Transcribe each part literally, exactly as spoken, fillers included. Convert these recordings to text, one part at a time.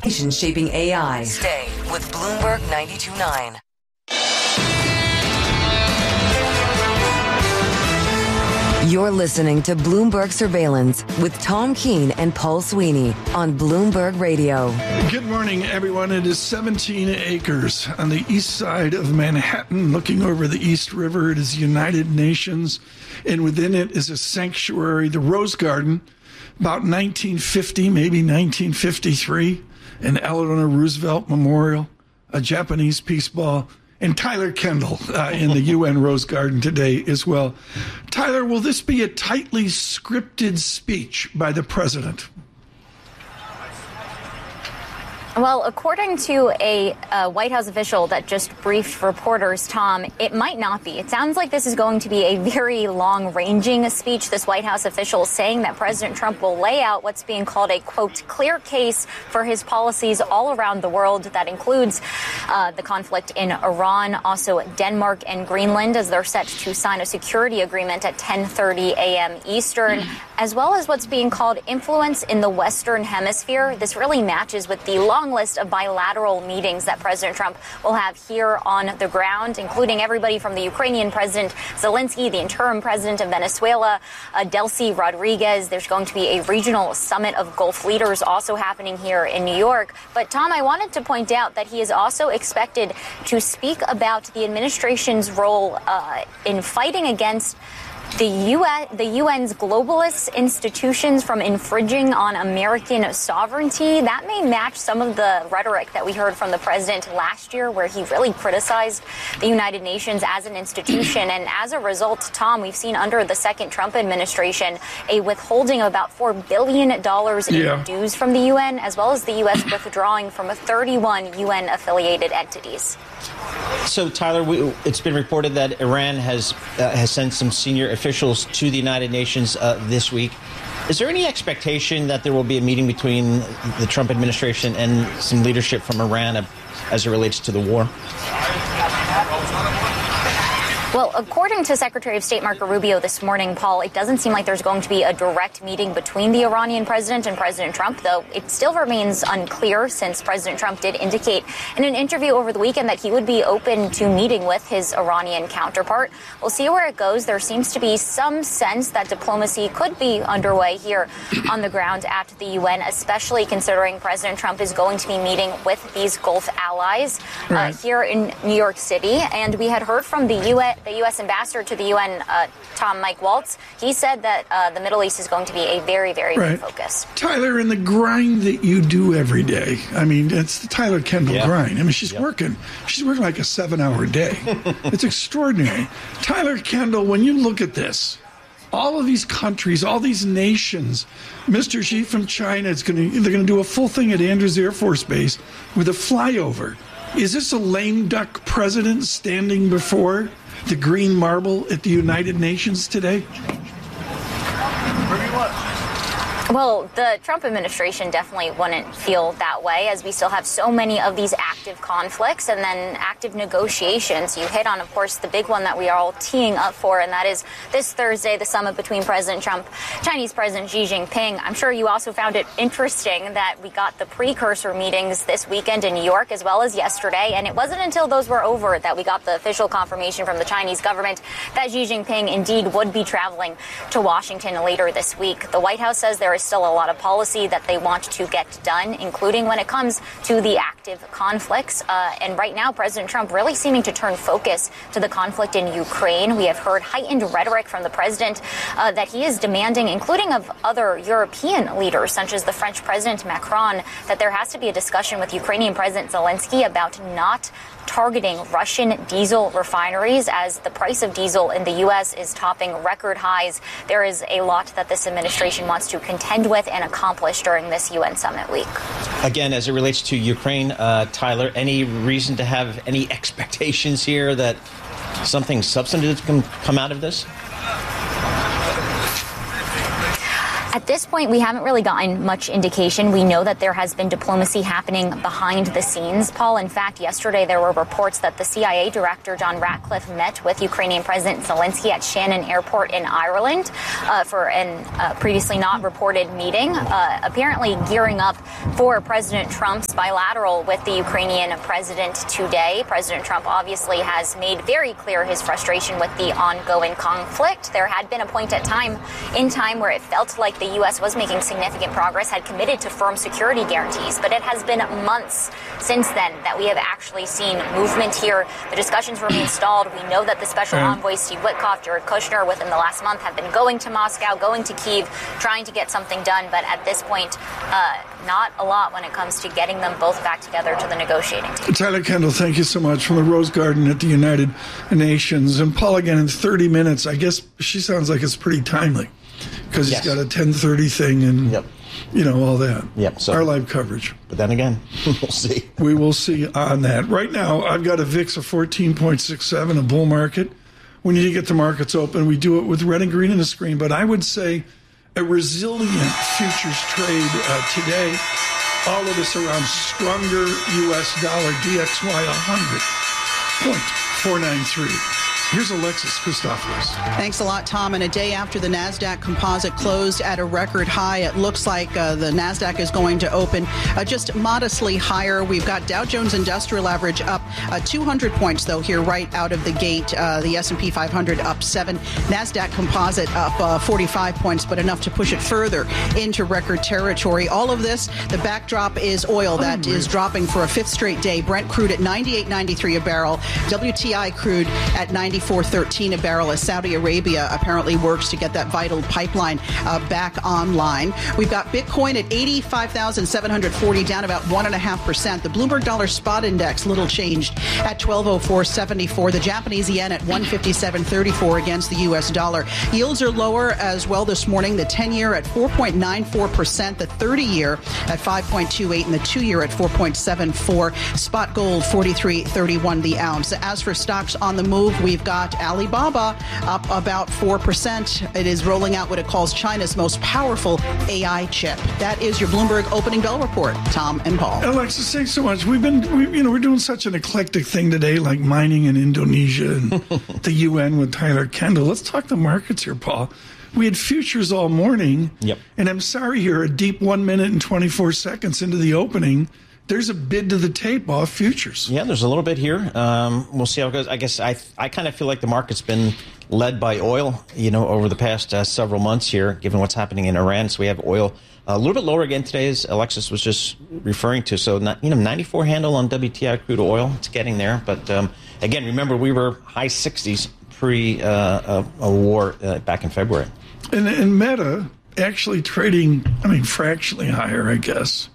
Shaping A I. Stay with Bloomberg ninety-two point nine. You're listening to Bloomberg Surveillance with Tom Keene and Paul Sweeney on Bloomberg Radio. Good morning, everyone. It is seventeen acres on the east side of Manhattan, looking over the East River. It is United Nations, and within it is a sanctuary, the Rose Garden, about nineteen fifty, maybe nineteen fifty-three, an Eleanor Roosevelt Memorial, a Japanese peace ball, and Tyler Kendall uh, in the U N Rose Garden today as well. Tyler, will this be a tightly scripted speech by the president? Well, according to a uh, White House official that just briefed reporters, Tom, it might not be. It sounds like this is going to be a very long-ranging speech. This White House official saying that President Trump will lay out what's being called a, quote, clear case for his policies all around the world. That includes uh, the conflict in Iran, also Denmark and Greenland, as they're set to sign a security agreement at ten thirty a.m. Eastern, mm. as well as what's being called influence in the Western Hemisphere. This really matches with the long list of bilateral meetings that President Trump will have here on the ground, including everybody from the Ukrainian President Zelensky, the interim president of Venezuela, uh, Delcy Rodriguez. There's going to be a regional summit of Gulf leaders also happening here in New York. But, Tom, I wanted to point out that he is also expected to speak about the administration's role uh, in fighting against The U N, the U N's globalist institutions from infringing on American sovereignty. That may match some of the rhetoric that we heard from the president last year, where he really criticized the United Nations as an institution. And as a result, Tom, we've seen under the second Trump administration a withholding of about four billion dollars in yeah. dues from the U N, as well as the U S withdrawing from thirty-one U N-affiliated entities. So, Tyler, we, it's been reported that Iran has uh, has sent some senior officials to the United Nations uh, this week. Is there any expectation that there will be a meeting between the Trump administration and some leadership from Iran as it relates to the war? Well, according to Secretary of State Marco Rubio this morning, Paul, it doesn't seem like there's going to be a direct meeting between the Iranian president and President Trump, though it still remains unclear, since President Trump did indicate in an interview over the weekend that he would be open to meeting with his Iranian counterpart. We'll see where it goes. There seems to be some sense that diplomacy could be underway here on the ground at the U N, especially considering President Trump is going to be meeting with these Gulf allies uh, right. here in New York City. And we had heard from the U S The U S ambassador to the U N, uh, Tom Mike Waltz. He said that uh, the Middle East is going to be a very, very right. big focus. Tyler, in the grind that you do every day, I mean, it's the Tyler Kendall yeah. grind. I mean, she's yep. working. She's working like a seven-hour day. It's extraordinary. Tyler Kendall, when you look at this, all of these countries, all these nations, Mister Xi from China is going to, they're going to do a full thing at Andrews Air Force Base with a flyover. Is this a lame duck president standing before the green marble at the United Nations today? Well, the Trump administration definitely wouldn't feel that way, as we still have so many of these active conflicts and then active negotiations. You hit on, of course, the big one that we are all teeing up for, and that is this Thursday, the summit between President Trump, Chinese President Xi Jinping. I'm sure you also found it interesting that we got the precursor meetings this weekend in New York as well as yesterday, and it wasn't until those were over that we got the official confirmation from the Chinese government that Xi Jinping indeed would be traveling to Washington later this week. The White House says there is still a lot of policy that they want to get done, including when it comes to the active conflicts. Uh, and right now, President Trump really seeming to turn focus to the conflict in Ukraine. We have heard heightened rhetoric from the president uh, that he is demanding, including of other European leaders, such as the French President Macron, that there has to be a discussion with Ukrainian President Zelensky about not targeting Russian diesel refineries, as the price of diesel in the U S is topping record highs. There is a lot that this administration wants to contend with and accomplish during this U N summit week. Again, as it relates to Ukraine, uh, Tyler, any reason to have any expectations here that something substantive can come out of this? At this point, we haven't really gotten much indication. We know that there has been diplomacy happening behind the scenes, Paul. In fact, yesterday there were reports that the C I A director, John Ratcliffe, met with Ukrainian President Zelensky at Shannon Airport in Ireland uh, for an uh, previously not reported meeting, uh, apparently gearing up for President Trump's bilateral with the Ukrainian president today. President Trump obviously has made very clear his frustration with the ongoing conflict. There had been a point at time in time where it felt like the U S was making significant progress, had committed to firm security guarantees, but it has been months since then that we have actually seen movement here. The discussions remain stalled. We know that the special mm. envoys Steve Witkoff, Jared Kushner, within the last month have been going to Moscow, going to Kyiv, trying to get something done, but at this point, uh, not a lot when it comes to getting them both back together to the negotiating table. Tyler Kendall, thank you so much from the Rose Garden at the United Nations. And Paul, again, in thirty minutes, I guess she sounds like it's pretty timely because yes. he's got a ten thirty thing and, yep. you know, all that. Yep. So, our live coverage. But then again, we'll see. We will see on that. Right now, I've got a V I X of fourteen point six seven, a bull market. We need to get the markets open. We do it with red and green in the screen. But I would say a resilient futures trade uh, today. All of this around stronger U S dollar, D X Y one hundred point four nine three. Here's Alexis Christoforous. Thanks a lot, Tom. And a day after the NASDAQ composite closed at a record high, it looks like uh, the NASDAQ is going to open uh, just modestly higher. We've got Dow Jones Industrial Average up uh, two hundred points, though, here right out of the gate. Uh, the S and P five hundred up seven. NASDAQ composite up uh, forty-five points, but enough to push it further into record territory. All of this, the backdrop is oil that is dropping for a fifth straight day. Brent crude at ninety-eight ninety-three a barrel. W T I crude at ninety-four thirteen a barrel as Saudi Arabia apparently works to get that vital pipeline uh, back online. We've got Bitcoin at eighty-five thousand seven hundred forty, down about one point five percent. The Bloomberg Dollar Spot Index, little changed at twelve oh four seventy-four. The Japanese yen at one fifty-seven thirty-four against the U S dollar. Yields are lower as well this morning. The ten-year at four point nine four percent, the thirty-year at five point two eight, and the two-year at four point seven four. Spot gold forty-three thirty-one the ounce. As for stocks on the move, we've got Alibaba up about four percent. It is rolling out what it calls China's most powerful A I chip. That is your Bloomberg opening bell report. Tom and Paul. Alexis, thanks so much. We've been, we, you know, we're doing such an eclectic thing today, like mining in Indonesia and the U N with Tyler Kendall. Let's talk the markets here, Paul. We had futures all morning. Yep. And I'm sorry here, a deep one minute and twenty-four seconds into the opening, there's a bid to the tape off futures. Yeah, there's a little bit here. Um, we'll see how it goes. I guess I I kind of feel like the market's been led by oil, you know, over the past uh, several months here, given what's happening in Iran. So we have oil a little bit lower again today, as Alexis was just referring to. So, not, you know, ninety-four handle on W T I crude oil. It's getting there. But, um, again, remember, we were high sixties pre uh, a, a war uh, back in February. And, and Meta actually trading, I mean, fractionally higher, I guess.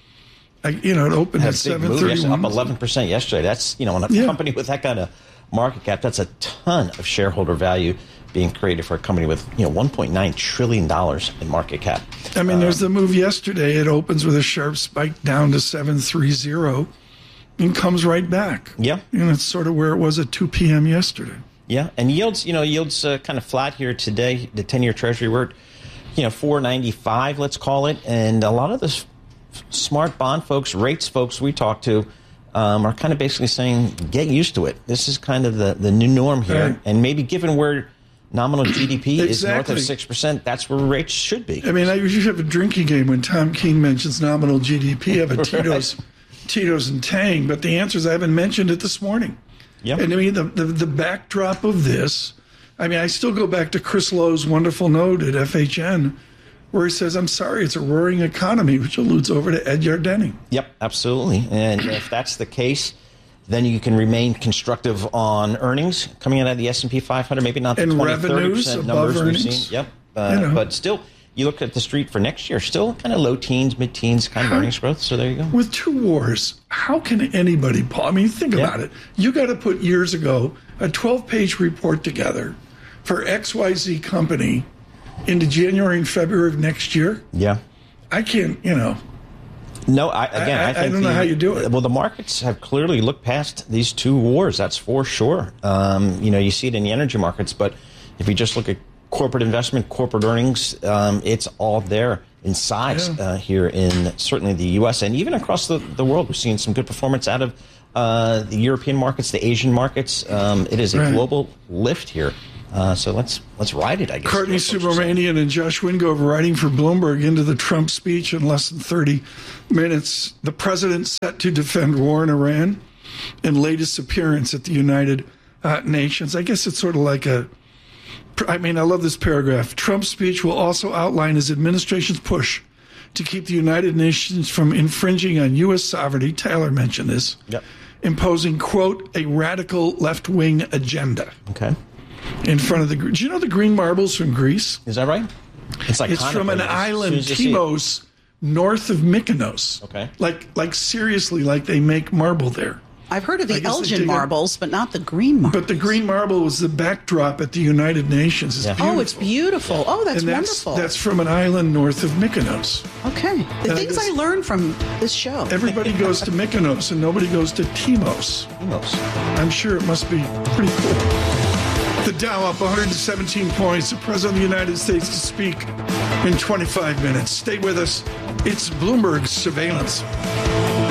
I, you know, it opened at seven thirty-one. Up eleven percent yesterday. That's, you know, in a yeah. company with that kind of market cap, that's a ton of shareholder value being created for a company with, you know, one point nine trillion dollars in market cap. I mean, um, there's the move yesterday. It opens with a sharp spike down to seven thirty and comes right back. Yeah. And it's sort of where it was at two p.m. yesterday. Yeah. And yields, you know, yields uh, kind of flat here today. The ten-year Treasury, we're, you know, four ninety-five, let's call it. And a lot of the smart bond folks, rates folks we talk to, um, are kind of basically saying, get used to it. This is kind of the, the new norm here. Right. And maybe given where nominal G D P exactly. is north of six percent, that's where rates should be. I mean, I usually have a drinking game when Tom Keene mentions nominal G D P. I have a Tito's, right. Tito's and Tang, but the answer is I haven't mentioned it this morning. Yep. And I mean, the, the, the backdrop of this, I mean, I still go back to Chris Lowe's wonderful note at F H N, where he says, I'm sorry, it's a roaring economy, which alludes over to Ed Yardeni. Yep, absolutely. And if that's the case, then you can remain constructive on earnings coming out of the S and P five hundred, maybe not the and twenty, thirty percent numbers earnings. we've seen. Yep. Uh, you know. But still, you look at the street for next year, still kind of low teens, mid-teens kind of earnings growth. So there you go. With two wars, how can anybody, Paul? I mean, think yep. about it. You got to put years ago a twelve-page report together for X Y Z company into January and February of next year. Yeah. I can't, you know. No, I, again, I, I, I, think I don't know the, how you do it. Well, the markets have clearly looked past these two wars. That's for sure. Um, you know, you see it in the energy markets, but if you just look at corporate investment, corporate earnings. Um, it's all there in size yeah. uh, here in certainly the U S and even across the, the world. We're seeing some good performance out of uh, the European markets, the Asian markets. Um, it is a right. global lift here. Uh, so let's let's ride it, I guess. Courtney Subramanian and Josh Wingove writing for Bloomberg into the Trump speech in less than thirty minutes. The president set to defend war in Iran and latest appearance at the United uh, Nations. I guess it's sort of like a, I mean, I love this paragraph. Trump's speech will also outline his administration's push to keep the United Nations from infringing on U S sovereignty. Tyler mentioned this. Yep. Imposing, quote, a radical left-wing agenda. Okay. In front of the, do you know the green marbles from Greece? Is that right? It's like it's from an island, Timos, north of Mykonos. Okay. Like, like seriously, like they make marble there. I've heard of the Elgin marbles, but not the green marbles. But the green marble was the backdrop at the United Nations. It's yeah. beautiful. Oh, it's beautiful. Oh, that's, and that's wonderful. That's from an island north of Mykonos. Okay. The uh, things I learned from this show. Everybody goes to Mykonos and nobody goes to Timos. Timos. I'm sure it must be pretty cool. The Dow up one hundred seventeen points. The President of the United States to speak in twenty-five minutes. Stay with us. It's Bloomberg Surveillance.